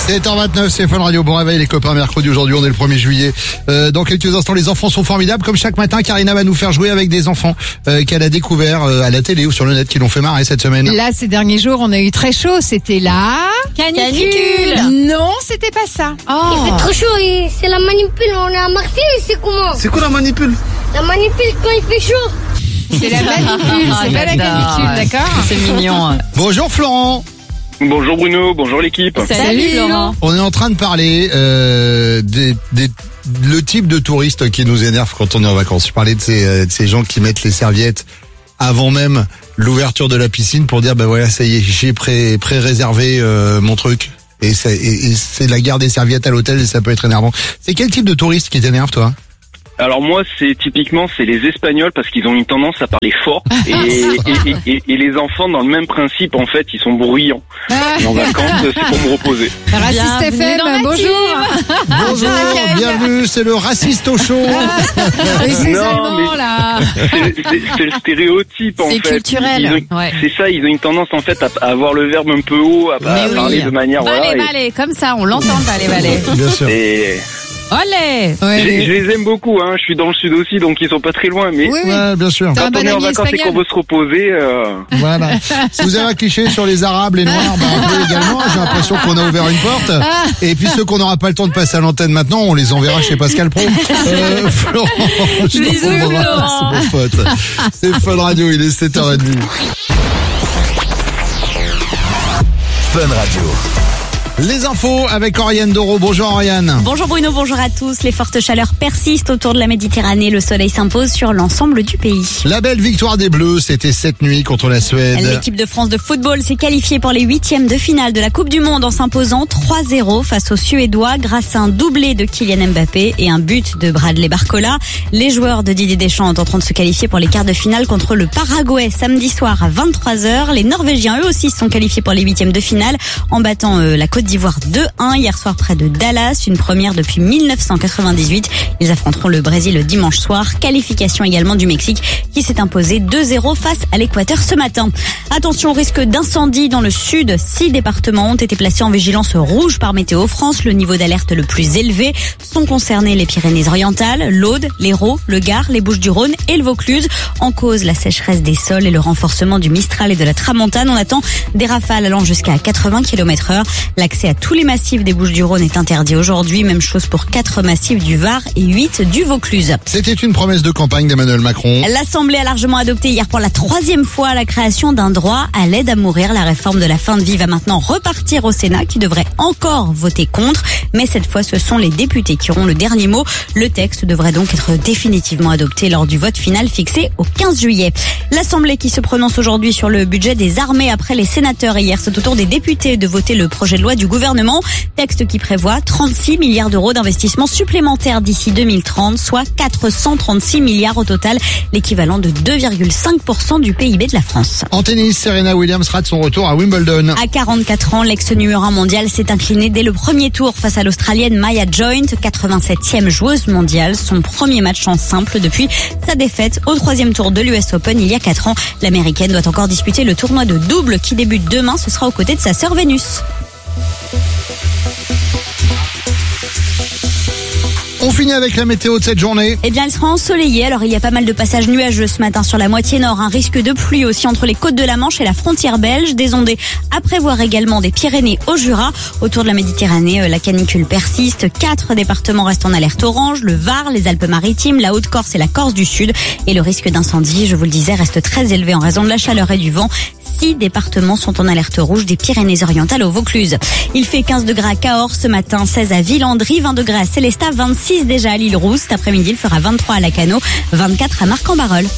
7h29, c'est Fun Radio. Bon réveil les copains, mercredi aujourd'hui, on est le 1er juillet. Dans quelques instants, les enfants sont formidables. Comme chaque matin, Karina va nous faire jouer avec des enfants qu'elle a découvert à la télé ou sur le net qui l'ont fait marrer cette semaine. Là, ces derniers jours, on a eu très chaud. C'était la canicule. Non, c'était pas ça. Il fait trop chaud et c'est la manipule. On est à Marseille, c'est comment? C'est quoi la manipule? La manipule quand il fait chaud. C'est la manicule, c'est pas la canicule, d'accord? C'est mignon. Bonjour Florent. Bonjour Bruno, bonjour l'équipe. Salut Laurent. On est en train de parler le type de touristes qui nous énerve quand on est en vacances. Je parlais de ces gens qui mettent les serviettes avant même l'ouverture de la piscine pour dire voilà, ça y est, j'ai pré-réservé mon truc. Et c'est la gare des serviettes à l'hôtel et ça peut être énervant. C'est quel type de touriste qui t'énerve toi? Alors moi, c'est les Espagnols parce qu'ils ont une tendance à parler fort et les enfants dans le même principe en fait, ils sont bruyants. Et en vacances, c'est pour me reposer. Raciste FM, bonjour. Bonjour, bienvenue, c'est le raciste au show. Et ces Non, Allemands, mais- là. C'est le stéréotype en fait. C'est culturel. Ouais. C'est ça, ils ont une tendance en fait à avoir le verbe un peu haut, à parler de manière Balai, comme ça, on l'entend, balai. Bien sûr. Et Olé. je les aime beaucoup, hein. Je suis dans le sud aussi, donc ils sont pas très loin. Mais Oui. Ouais, bien sûr. T'as un quand on bon est en ami vacances et espagnol. qu'on veut se reposer, Voilà. Si vous avez un cliché sur les Arabes, les Noirs, appelez également. J'ai l'impression qu'on a ouvert une porte. Et puis ceux qu'on n'aura pas le temps de passer à l'antenne maintenant, on les enverra chez Pascal Pro. Florent, je Bisous, t'embrasse, Florent. mon pote. C'est Fun Radio, il est 7h30. Fun Radio. Les infos avec Oriane Doro. Bonjour Oriane. Bonjour Bruno, bonjour à tous. Les fortes chaleurs persistent autour de la Méditerranée. Le soleil s'impose sur l'ensemble du pays. La belle victoire des Bleus, c'était cette nuit contre la Suède. L'équipe de France de football s'est qualifiée pour les 8e de finale de la Coupe du Monde en s'imposant 3-0 face aux Suédois grâce à un doublé de Kylian Mbappé et un but de Bradley Barcola. Les joueurs de Didier Deschamps tenteront de se qualifier pour les quarts de finale contre le Paraguay samedi soir à 23h. Les Norvégiens eux aussi se sont qualifiés pour les 8e de finale en battant la Côte d'Ivoire 2-1 hier soir près de Dallas, une première depuis 1998. Ils affronteront le Brésil dimanche soir. Qualification également du Mexique qui s'est imposé 2-0 face à l'Équateur ce matin. Attention au risque d'incendie dans le sud. 6 départements ont été placés en vigilance rouge par Météo France. Le niveau d'alerte le plus élevé sont concernés les Pyrénées-Orientales, l'Aude, l'Hérault, le Gard, les Bouches-du-Rhône et le Vaucluse. En cause, la sécheresse des sols et le renforcement du Mistral et de la Tramontane. On attend des rafales allant jusqu'à 80 km/h. L'accès à tous les massifs des Bouches-du-Rhône est interdit aujourd'hui. Même chose pour 4 massifs du Var et 8 du Vaucluse. C'était une promesse de campagne d'Emmanuel Macron. L'Assemblée a largement adopté hier pour la 3e fois la création d'un droit à l'aide à mourir. La réforme de la fin de vie va maintenant repartir au Sénat qui devrait encore voter contre. Mais cette fois, ce sont les députés qui auront le dernier mot. Le texte devrait donc être définitivement adopté lors du vote final fixé au 15 juillet. L'Assemblée qui se prononce aujourd'hui sur le budget des armées après les sénateurs hier. C'est au tour des députés de voter le projet de loi du gouvernement. Texte qui prévoit 36 milliards d'euros d'investissements supplémentaires d'ici 2030, soit 436 milliards au total, l'équivalent de 2,5% du PIB de la France. En tennis, Serena Williams rate son retour à Wimbledon. À 44 ans, l'ex-numéro 1 mondial s'est incliné dès le premier tour face à l'Australienne Maya Joint, 87e joueuse mondiale. Son premier match en simple depuis sa défaite au 3e tour de l'US Open il y a 4 ans. L'Américaine doit encore disputer le tournoi de double qui débute demain. Ce sera aux côtés de sa sœur Vénus. On finit avec la météo de cette journée. Eh bien, elle sera ensoleillée. Alors, il y a pas mal de passages nuageux ce matin sur la moitié nord. Un risque de pluie aussi entre les côtes de la Manche et la frontière belge. Des ondées à prévoir également des Pyrénées au Jura. Autour de la Méditerranée, la canicule persiste. 4 départements restent en alerte orange. Le Var, les Alpes-Maritimes, la Haute-Corse et la Corse du Sud. Et le risque d'incendie, je vous le disais, reste très élevé en raison de la chaleur et du vent. 6 départements sont en alerte rouge des Pyrénées-Orientales au Vaucluse. Il fait 15 degrés à Cahors ce matin, 16 à Villandry, 20 degrés à Célestat, 26 déjà à l'Île-Rousse. Cet après-midi, il fera 23 à Lacanau, 24 à Marc-en-Barœul.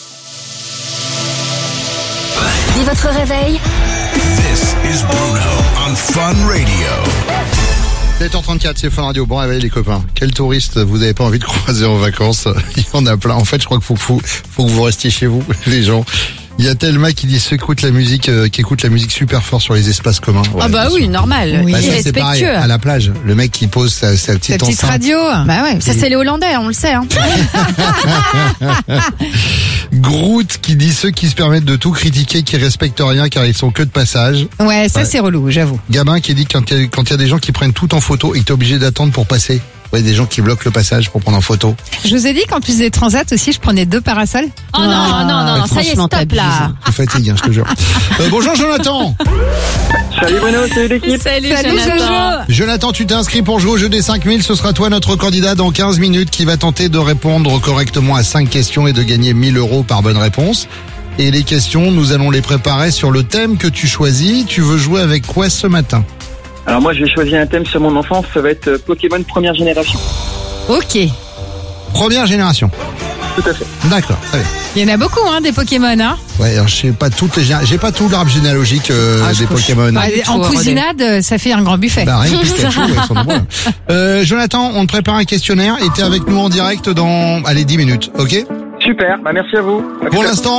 Dès votre réveil, This is Bruno on Fun Radio. 7h34, c'est Fun Radio. Bon réveil les copains. Quel touriste vous n'avez pas envie de croiser en vacances? Il y en a plein. En fait, je crois qu'il faut que vous restiez chez vous, les gens. Il y a Thelma qui dit ceux qui écoutent la musique super fort sur les espaces communs. Ouais, Ah bah oui, normal. Bah, ça, c'est pareil, Irrespectueux. à la plage, le mec qui pose sa petite La petite enceinte. radio. Bah ouais, ça c'est les Hollandais, on le sait. Hein. Groot qui dit ceux qui se permettent de tout critiquer, qui respectent rien car ils sont que de passage. Ouais, ça c'est relou, j'avoue. Gabin qui dit quand il y a des gens qui prennent tout en photo et que t'es obligé d'attendre pour passer. Ouais, des gens qui bloquent le passage pour prendre en photo. Je vous ai dit qu'en plus des transats aussi, je prenais 2 parasols. Oh non, ça y est, stop là. Je fatigue, je te jure. Bonjour Jonathan. Salut Bruno, salut l'équipe. Salut Jonathan. Jonathan, tu t'es inscrit pour jouer au jeu des 5000. Ce sera toi notre candidat dans 15 minutes qui va tenter de répondre correctement à 5 questions et de gagner 1000 € par bonne réponse. Et les questions, nous allons les préparer sur le thème que tu choisis. Tu veux jouer avec quoi ce matin ? Alors moi je vais choisir un thème sur mon enfance, ça va être Pokémon première génération. Ok. Première génération. Tout à fait. D'accord, très bien. Il y en a beaucoup, des Pokémon, hein. Ouais, alors j'ai pas tout l'arbre généalogique des Pokémon. En cousinade, ça fait un grand buffet. Bah rien que Pikachu, ils sont nombreux. Jonathan, on te prépare un questionnaire et t'es avec nous en direct dans 10 minutes, ok ? Super, merci à vous. Pour l'instant,